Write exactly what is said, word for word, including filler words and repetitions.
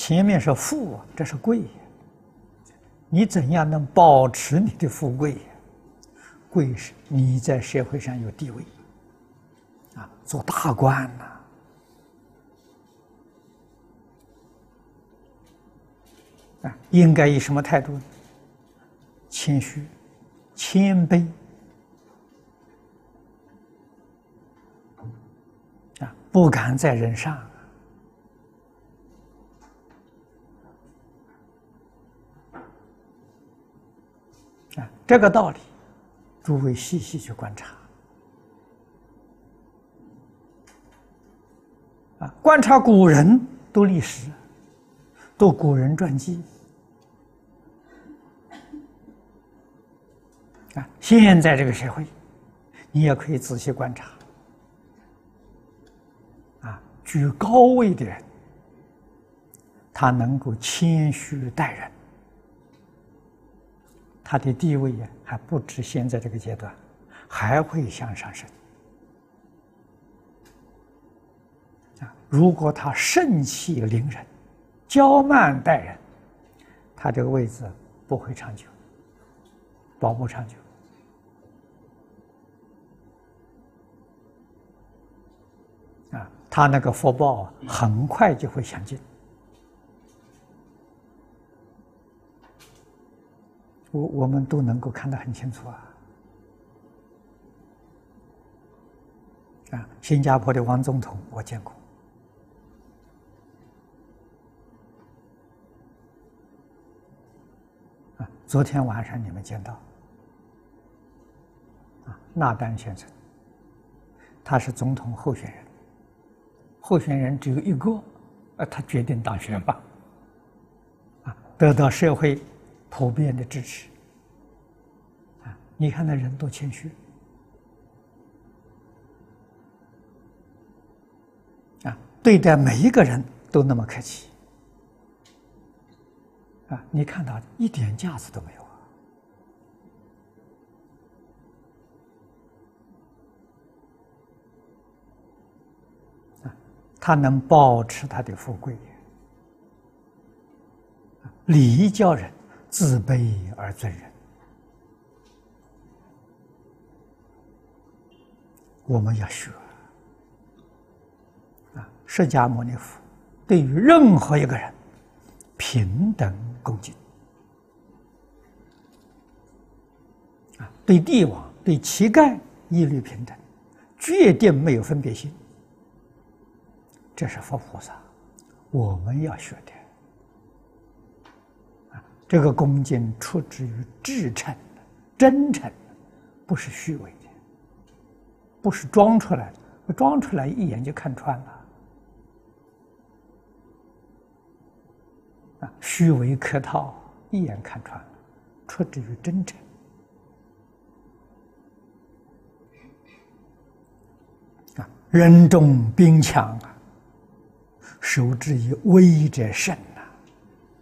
前面是富，这是贵。你怎样能保持你的富贵？贵是你在社会上有地位，啊，做大官呐、啊，啊，应该以什么态度呢？谦虚、谦卑，啊，不敢在人上。啊，这个道理，诸位细细去观察。啊，观察古人读历史，读古人传记。啊，现在这个社会，你也可以仔细观察。啊，居高位的人，他能够谦虚待人。他的地位呀，还不止现在这个阶段，还会向上升。啊，如果他盛气凌人、骄慢待人，他这个位置不会长久，保不长久。啊，他那个福报很快就会享尽。我我们都能够看得很清楚啊！啊，新加坡的王总统我见过，啊，昨天晚上你们见到，啊，纳丹先生，他是总统候选人，候选人只有一个，啊，他决定当选吧，啊，得到社会普遍的支持，啊，你看那人多谦虚，啊，对待每一个人都那么客气，啊，你看到一点架子都没有啊，啊，他能保持他的富贵，礼仪教人自卑而尊人。我们要学啊！释迦牟尼佛对于任何一个人平等恭敬啊，对帝王、对乞丐一律平等，决定没有分别心。这是佛菩萨我们要学的。这个恭敬出自于至诚、真诚，不是虚伪的，不是装出来的，装出来一眼就看穿了。啊，虚伪客套，一眼看穿了，出自于真诚。啊，人重兵强啊，守之以威者胜。